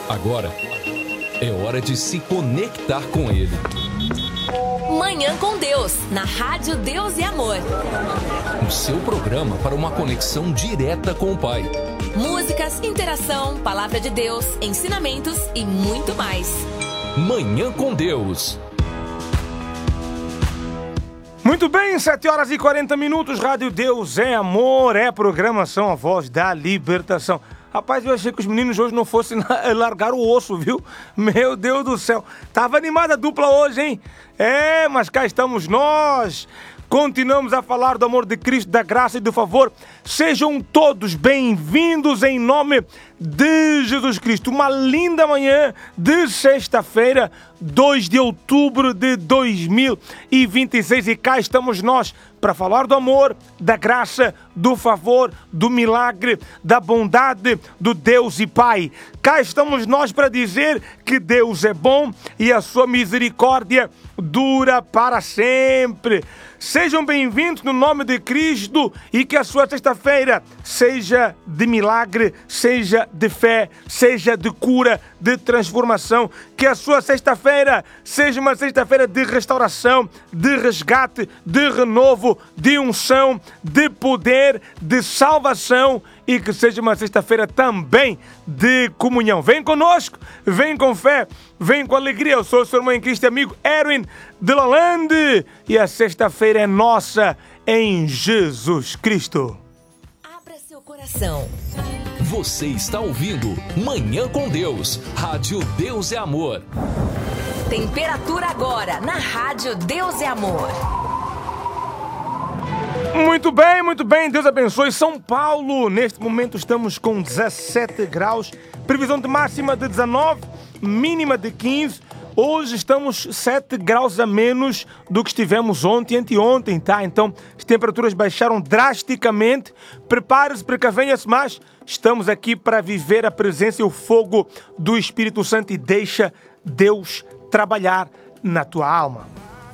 Agora é hora de se conectar com Ele. Manhã com Deus, na Rádio Deus e Amor. O seu programa para uma conexão direta com o Pai. Músicas, interação, palavra de Deus, ensinamentos e muito mais. Manhã com Deus. Muito bem, 7h40, Rádio Deus é Amor, é programação A Voz da Libertação. Rapaz, eu achei que os meninos hoje não fossem largar o osso, viu? Meu Deus do céu. Tava animada a dupla hoje, hein? É, mas cá estamos nós. Continuamos a falar do amor de Cristo, da graça e do favor. Sejam todos bem-vindos em nome de Jesus Cristo. Uma linda manhã de sexta-feira, 2 de outubro de 2026. E cá estamos nós para falar do amor, da graça, do favor, do milagre, da bondade do Deus e Pai. Cá estamos nós para dizer que Deus é bom e a sua misericórdia dura para sempre. Sejam bem-vindos no nome de Cristo e que a sua sexta-feira seja de milagre, seja de fé, seja de cura, de transformação. Que a sua sexta-feira seja uma sexta-feira de restauração, de resgate, de renovo, de unção, de poder, de salvação e que seja uma sexta-feira também de comunhão. Vem conosco, vem com fé, vem com alegria. Eu sou o seu irmão em Cristo, amigo Erwin de Lalande e a sexta-feira é nossa em Jesus Cristo. Abra seu coração. Você está ouvindo Manhã com Deus, Rádio Deus é Amor. Temperatura agora na Rádio Deus é Amor. Muito bem, Deus abençoe. São Paulo, neste momento estamos com 17 graus, previsão de máxima de 19, mínima de 15. Hoje estamos 7 graus a menos do que estivemos ontem e anteontem, tá? Então as temperaturas baixaram drasticamente. Prepare-se, precavenha-se, mas estamos aqui para viver a presença e o fogo do Espírito Santo e deixa Deus trabalhar na tua alma.